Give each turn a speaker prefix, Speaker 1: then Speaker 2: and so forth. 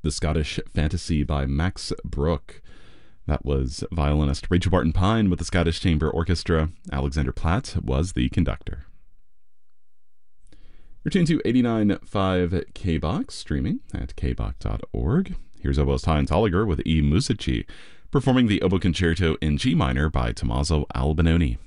Speaker 1: The Scottish Fantasy by Max Bruch. That was violinist Rachel Barton Pine with the Scottish Chamber Orchestra. Alexander Platt was the conductor. You're tuned to 89.5 KBOX, streaming at kbok.org. Here's oboist Heinz Holliger with E Musici, performing the Oboe Concerto in G minor by Tommaso Albinoni.